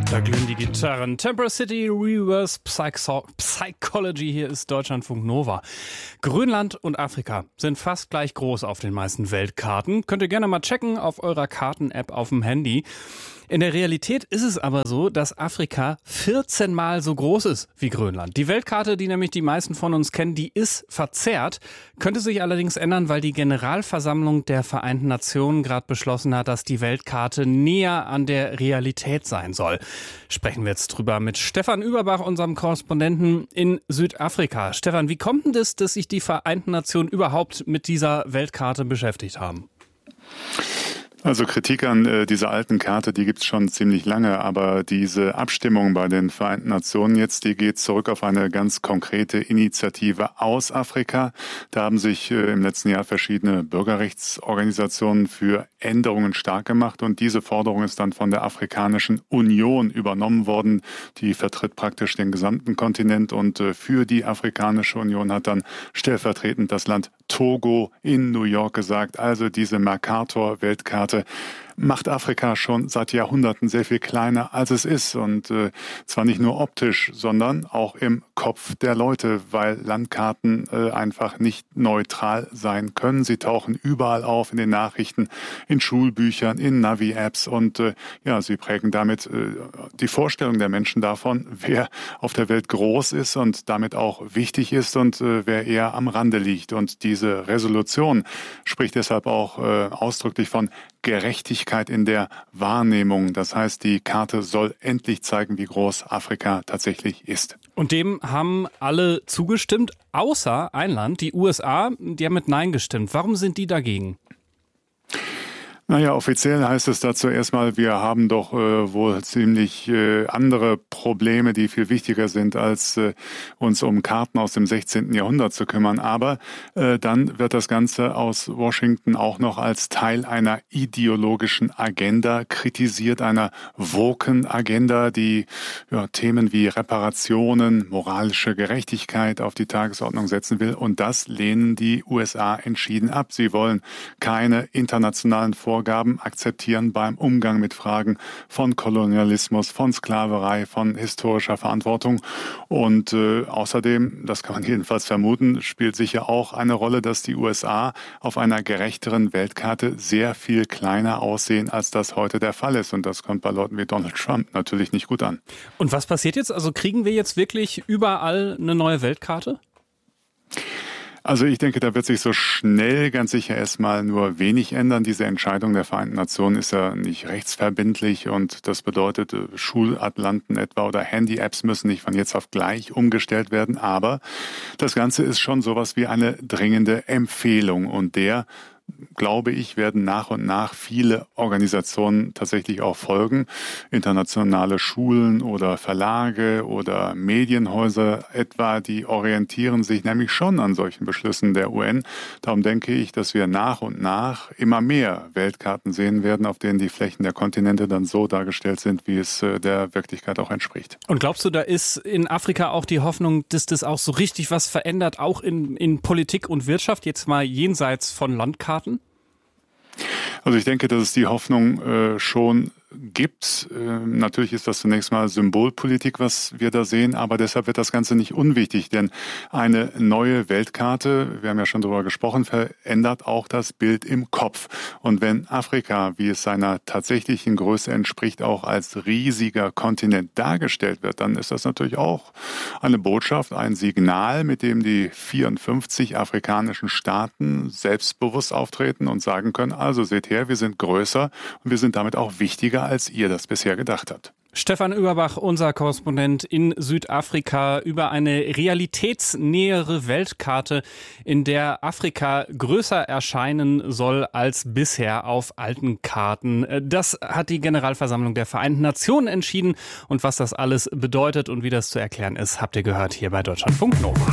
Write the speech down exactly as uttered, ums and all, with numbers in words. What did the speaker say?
Da glühen die Gitarren. Temper City Reverse Psycho- Psychology. Hier ist Deutschlandfunk Nova. Grönland und Afrika sind fast gleich groß auf den meisten Weltkarten. Könnt ihr gerne mal checken auf eurer Karten-App auf dem Handy. In der Realität ist es aber so, dass Afrika vierzehn Mal so groß ist wie Grönland. Die Weltkarte, die nämlich die meisten von uns kennen, die ist verzerrt, könnte sich allerdings ändern, weil die Generalversammlung der Vereinten Nationen gerade beschlossen hat, dass die Weltkarte näher an der Realität sein soll. Sprechen wir jetzt drüber mit Stefan Überbach, unserem Korrespondenten in Südafrika. Stefan, wie kommt denn das, dass sich die Vereinten Nationen überhaupt mit dieser Weltkarte beschäftigt haben? Also Kritik an äh, dieser alten Karte, die gibt's schon ziemlich lange, aber diese Abstimmung bei den Vereinten Nationen jetzt, die geht zurück auf eine ganz konkrete Initiative aus Afrika. Da haben sich äh, im letzten Jahr verschiedene Bürgerrechtsorganisationen für Änderungen stark gemacht und diese Forderung ist dann von der Afrikanischen Union übernommen worden. Die vertritt praktisch den gesamten Kontinent und äh, für die Afrikanische Union hat dann stellvertretend das Land Togo in New York gesagt, also diese Mercator-Weltkarte macht Afrika schon seit Jahrhunderten sehr viel kleiner, als es ist. Und äh, zwar nicht nur optisch, sondern auch im Kopf der Leute, weil Landkarten äh, einfach nicht neutral sein können. Sie tauchen überall auf, in den Nachrichten, in Schulbüchern, in Navi-Apps und äh, ja, sie prägen damit äh, die Vorstellung der Menschen davon, wer auf der Welt groß ist und damit auch wichtig ist und äh, wer eher am Rande liegt. Und diese Resolution spricht deshalb auch äh, ausdrücklich von Gerechtigkeit in der Wahrnehmung. Das heißt, die Karte soll endlich zeigen, wie groß Afrika tatsächlich ist. Und dem haben alle zugestimmt, außer ein Land, die U S A, die haben mit Nein gestimmt. Warum sind die dagegen? Naja, offiziell heißt es dazu erstmal, wir haben doch äh, wohl ziemlich äh, andere Probleme, die viel wichtiger sind, als äh, uns um Karten aus dem sechzehnten Jahrhundert zu kümmern. Aber äh, dann wird das Ganze aus Washington auch noch als Teil einer ideologischen Agenda kritisiert, einer woken Agenda, die ja, Themen wie Reparationen, moralische Gerechtigkeit auf die Tagesordnung setzen will. Und das lehnen die U S A entschieden ab. Sie wollen keine internationalen Vorgaben Vorgaben akzeptieren beim Umgang mit Fragen von Kolonialismus, von Sklaverei, von historischer Verantwortung. Und äh, außerdem, das kann man jedenfalls vermuten, spielt sicher auch eine Rolle, dass die U S A auf einer gerechteren Weltkarte sehr viel kleiner aussehen, als das heute der Fall ist. Und das kommt bei Leuten wie Donald Trump natürlich nicht gut an. Und was passiert jetzt? Also kriegen wir jetzt wirklich überall eine neue Weltkarte? Also ich denke, da wird sich so schnell ganz sicher erstmal nur wenig ändern. Diese Entscheidung der Vereinten Nationen ist ja nicht rechtsverbindlich und das bedeutet, Schulatlanten etwa oder Handy-Apps müssen nicht von jetzt auf gleich umgestellt werden. Aber das Ganze ist schon sowas wie eine dringende Empfehlung und der glaube ich, werden nach und nach viele Organisationen tatsächlich auch folgen. Internationale Schulen oder Verlage oder Medienhäuser etwa, die orientieren sich nämlich schon an solchen Beschlüssen der U N. Darum denke ich, dass wir nach und nach immer mehr Weltkarten sehen werden, auf denen die Flächen der Kontinente dann so dargestellt sind, wie es der Wirklichkeit auch entspricht. Und glaubst du, da ist in Afrika auch die Hoffnung, dass das auch so richtig was verändert, auch in, in Politik und Wirtschaft, jetzt mal jenseits von Landkarten? Also ich denke, dass es die Hoffnung äh, schon gibt. Ähm, natürlich ist das zunächst mal Symbolpolitik, was wir da sehen, aber deshalb wird das Ganze nicht unwichtig, denn eine neue Weltkarte, wir haben ja schon darüber gesprochen, verändert auch das Bild im Kopf. Und wenn Afrika, wie es seiner tatsächlichen Größe entspricht, auch als riesiger Kontinent dargestellt wird, dann ist das natürlich auch eine Botschaft, ein Signal, mit dem die vierundfünfzig afrikanischen Staaten selbstbewusst auftreten und sagen können, also seht her, wir sind größer und wir sind damit auch wichtiger, als ihr das bisher gedacht habt. Stefan Überbach, unser Korrespondent in Südafrika, über eine realitätsnähere Weltkarte, in der Afrika größer erscheinen soll als bisher auf alten Karten. Das hat die Generalversammlung der Vereinten Nationen entschieden. Und was das alles bedeutet und wie das zu erklären ist, habt ihr gehört hier bei Deutschlandfunk Nova.